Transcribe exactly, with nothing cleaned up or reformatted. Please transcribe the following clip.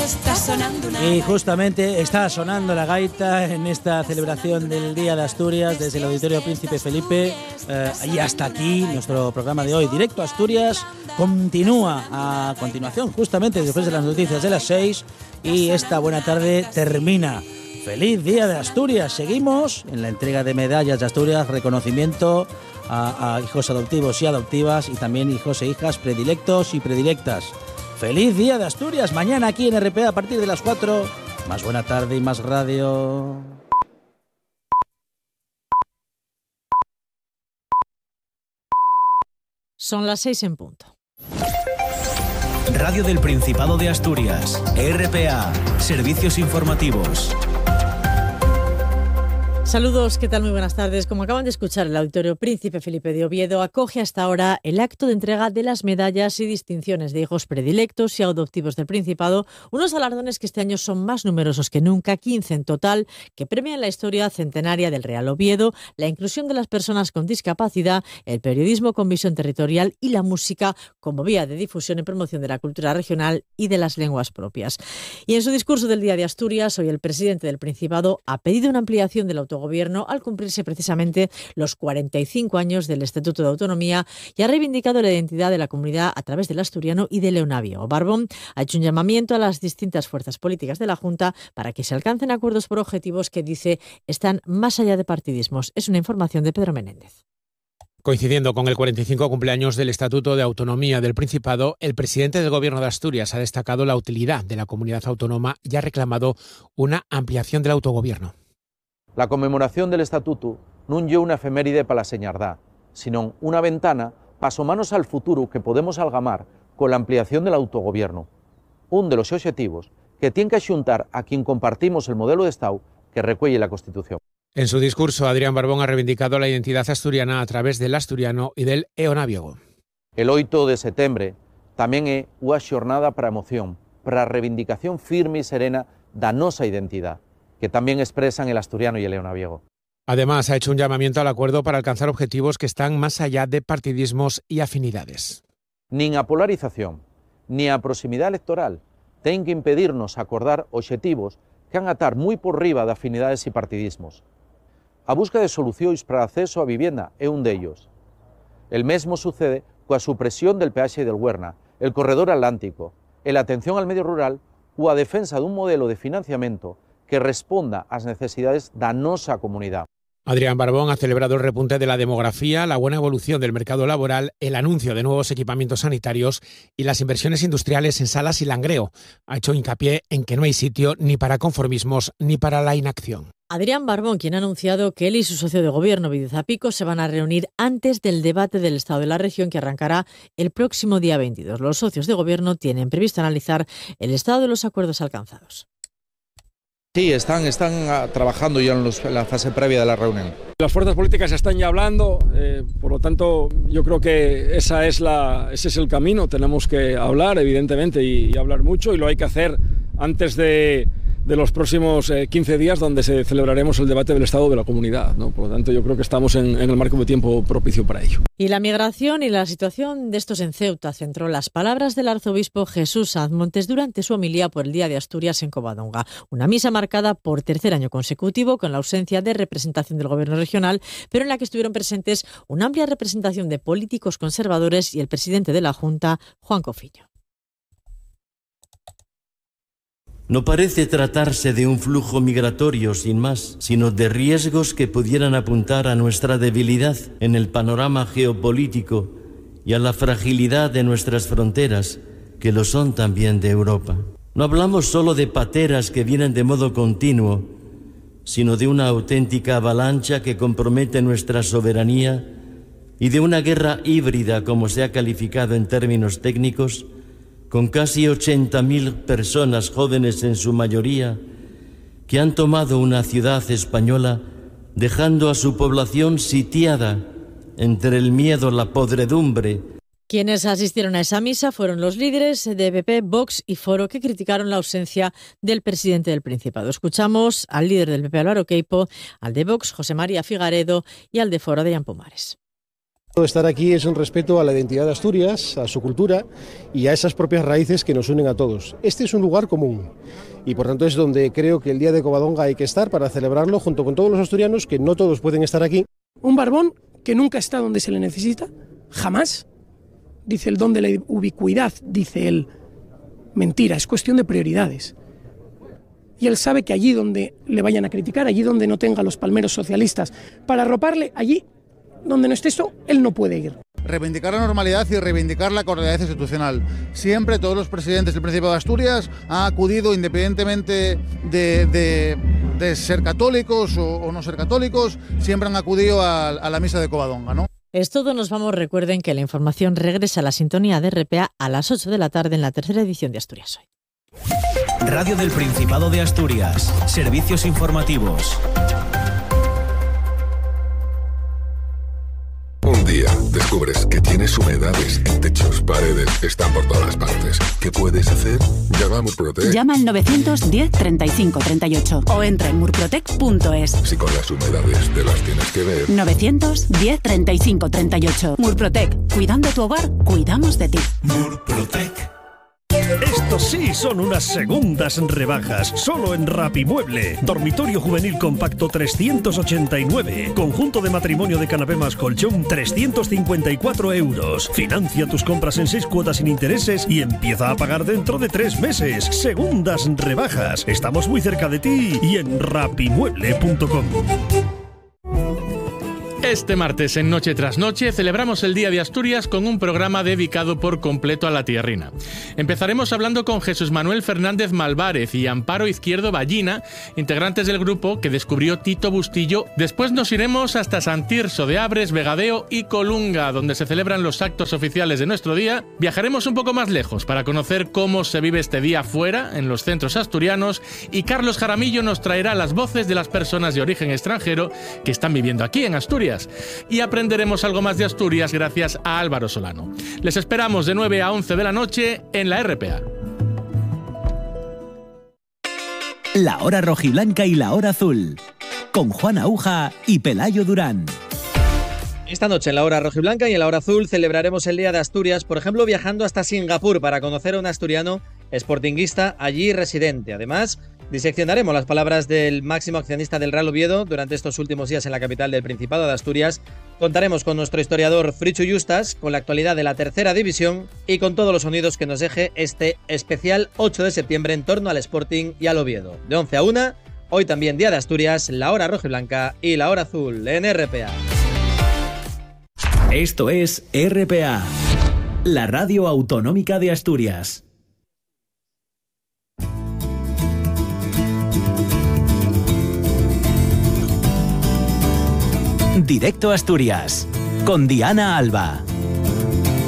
Y justamente está sonando la gaita en esta celebración del Día de Asturias desde el Auditorio Príncipe Felipe. Eh, y hasta aquí nuestro programa de hoy. Directo a Asturias continúa a continuación, justamente después de las noticias de las seis. Y esta buena tarde termina. ¡Feliz Día de Asturias! Seguimos en la entrega de medallas de Asturias, reconocimiento a, a hijos adoptivos y adoptivas y también hijos e hijas predilectos y predilectas. ¡Feliz Día de Asturias! Mañana aquí en R P A a partir de las cuatro. Más buena tarde y más radio. Son las seis en punto. Radio del Principado de Asturias, R P A, servicios informativos. Saludos, ¿qué tal? Muy buenas tardes. Como acaban de escuchar, el Auditorio Príncipe Felipe de Oviedo acoge hasta ahora el acto de entrega de las medallas y distinciones de hijos predilectos y adoptivos del Principado, unos galardones que este año son más numerosos que nunca, quince en total, que premian la historia centenaria del Real Oviedo, la inclusión de las personas con discapacidad, el periodismo con visión territorial y la música como vía de difusión y promoción de la cultura regional y de las lenguas propias. Y en su discurso del Día de Asturias, hoy el presidente del Principado ha pedido una ampliación del autogobierno Gobierno al cumplirse precisamente los cuarenta y cinco años del Estatuto de Autonomía y ha reivindicado la identidad de la comunidad a través del asturiano y de Leonaviego. Barbón ha hecho un llamamiento a las distintas fuerzas políticas de la Junta para que se alcancen acuerdos por objetivos que, dice, están más allá de partidismos. Es una información de Pedro Menéndez. Coincidiendo con el cuarenta y cinco cumpleaños del Estatuto de Autonomía del Principado, el presidente del Gobierno de Asturias ha destacado la utilidad de la comunidad autónoma y ha reclamado una ampliación del autogobierno. La conmemoración del Estatuto non lle unha efeméride para la señardá, sino una ventana para asomarnos al futuro que podemos algamar con la ampliación del autogobierno, un de los objetivos que tiene que xuntar a quien compartimos el modelo de Estado que recuelle la Constitución. En su discurso, Adrián Barbón ha reivindicado la identidad asturiana a través del asturiano y del eonaviego. El oito de setembro tamén é unha xornada para a emoción, para a reivindicación firme e serena da nosa identidade, que también expresan el asturiano y el leonaviego. Además, ha hecho un llamamiento al acuerdo para alcanzar objetivos que están más allá de partidismos y afinidades. Ni a polarización, ni a proximidade electoral ten que impedirnos acordar objetivos que han a atar moi por riba de afinidades e partidismos. A busca de solucións para acceso á vivienda é un dellos. El mesmo sucede coa supresión del peaxe del Huerna, el corredor atlántico, e la atención al medio rural ou a defensa dun modelo de financiamento que responda ás necesidades da nosa comunidade. Adrián Barbón ha celebrado el repunte de la demografía, la buena evolución del mercado laboral, el anuncio de nuevos equipamientos sanitarios y las inversiones industriales en Salas y Langreo. Ha hecho hincapié en que no hay sitio ni para conformismos ni para la inacción. Adrián Barbón, quien ha anunciado que él y su socio de gobierno, Vidio Zapico, se van a reunir antes del debate del Estado de la región que arrancará el próximo día veintidós. Los socios de gobierno tienen previsto analizar el estado de los acuerdos alcanzados. Sí, están, están trabajando ya en, los, en la fase previa de la reunión. Las fuerzas políticas están ya hablando, eh, por lo tanto yo creo que esa es la, ese es el camino. Tenemos que hablar, evidentemente, y, y hablar mucho, y lo hay que hacer antes de, de los próximos eh, quince días, donde se celebraremos el debate del Estado de la Comunidad, ¿no? Por lo tanto yo creo que estamos en, en el marco de tiempo propicio para ello. Y la migración y la situación de estos en Ceuta centró las palabras del arzobispo Jesús Sanz Montes durante su homilía por el Día de Asturias en Covadonga. Una misa marcada por tercer año consecutivo con la ausencia de representación del gobierno regional, pero en la que estuvieron presentes una amplia representación de políticos conservadores y el presidente de la Junta, Juan Cofiño. No parece tratarse de un flujo migratorio sin más, sino de riesgos que pudieran apuntar a nuestra debilidad en el panorama geopolítico y a la fragilidad de nuestras fronteras, que lo son también de Europa. No hablamos solo de pateras que vienen de modo continuo, sino de una auténtica avalancha que compromete nuestra soberanía y de una guerra híbrida, como se ha calificado en términos técnicos, con casi ochenta mil personas jóvenes en su mayoría, que han tomado una ciudad española, dejando a su población sitiada entre el miedo, la podredumbre. Quienes asistieron a esa misa fueron los líderes de P P, Vox y Foro, que criticaron la ausencia del presidente del Principado. Escuchamos al líder del P P, Álvaro Queipo, al de Vox, José María Figaredo, y al de Foro, Adrián Pomares. Estar aquí es un respeto a la identidad de Asturias, a su cultura y a esas propias raíces que nos unen a todos. Este es un lugar común y por tanto es donde creo que el Día de Covadonga hay que estar para celebrarlo junto con todos los asturianos, que no todos pueden estar aquí. Un barbón que nunca está donde se le necesita, jamás. Dice el don de la ubicuidad, dice él. Mentira, es cuestión de prioridades. Y él sabe que allí donde le vayan a criticar, allí donde no tenga los palmeros socialistas para arroparle, allí donde no esté esto, él no puede ir. Reivindicar la normalidad y reivindicar la cordialidad institucional. Siempre todos los presidentes del Principado de Asturias han acudido, independientemente de, de, de ser católicos o, o no ser católicos, siempre han acudido a, a la misa de Covadonga, ¿no? Es todo, nos vamos. Recuerden que la información regresa a la sintonía de R P A a las ocho de la tarde en la tercera edición de Asturias Hoy. Radio del Principado de Asturias. Servicios informativos. Un día descubres que tienes humedades en techos, paredes, están por todas partes. ¿Qué puedes hacer? Llama a Murprotec. Llama al novecientos diez treinta y cinco treinta y ocho o entra en murprotec punto es. Si con las humedades te las tienes que ver. novecientos diez treinta y cinco treinta y ocho. Murprotec. Cuidando tu hogar, cuidamos de ti. Murprotec. Estos sí son unas segundas rebajas, solo en Rapimueble. Dormitorio juvenil compacto trescientos ochenta y nueve. Conjunto de matrimonio de canapé más colchón trescientos cincuenta y cuatro euros. Financia tus compras en seis cuotas sin intereses y empieza a pagar dentro de tres meses. Segundas rebajas. Estamos muy cerca de ti y en rapimueble punto com. Este martes en Noche tras Noche celebramos el Día de Asturias con un programa dedicado por completo a la tierrina. Empezaremos hablando con Jesús Manuel Fernández Malvárez y Amparo Izquierdo Ballina, integrantes del grupo que descubrió Tito Bustillo. Después nos iremos hasta San Tirso de Abres, Vegadeo y Colunga, donde se celebran los actos oficiales de nuestro día. Viajaremos un poco más lejos para conocer cómo se vive este día fuera, en los centros asturianos, y Carlos Jaramillo nos traerá las voces de las personas de origen extranjero que están viviendo aquí en Asturias. Y aprenderemos algo más de Asturias gracias a Álvaro Solano. Les esperamos de nueve a once de la noche en la R P A. La hora rojiblanca y la hora azul, con Juan Aúja y Pelayo Durán. Esta noche en la hora rojiblanca y en la hora azul celebraremos el Día de Asturias, por ejemplo viajando hasta Singapur para conocer a un asturiano sportinguista allí residente. Además, diseccionaremos las palabras del máximo accionista del Real Oviedo durante estos últimos días en la capital del Principado de Asturias. Contaremos con nuestro historiador Frichu Justas, con la actualidad de la tercera división y con todos los sonidos que nos deje este especial ocho de septiembre en torno al Sporting y al Oviedo. De once a una, hoy también Día de Asturias, la hora rojiblanca y la hora azul en R P A. Esto es R P A, la radio autonómica de Asturias. Directo a Asturias, con Diana Alba.